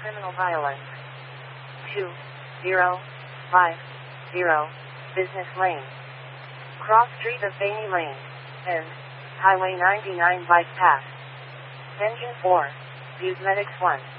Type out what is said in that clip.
criminal violence. 2050 Business Lane. Cross Street of Bainey Lane. End. Highway 99 bypass. Engine 4. Views Medics 1.